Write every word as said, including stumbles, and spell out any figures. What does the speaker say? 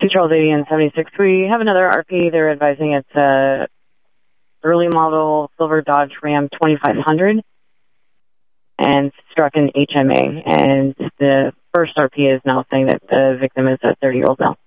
Controls eighty and seventy-six. We have another R P. They're advising it's a early model silver Dodge Ram twenty-five hundred and struck an H M A. And the first R P is now saying that the victim is a thirty-year-old male.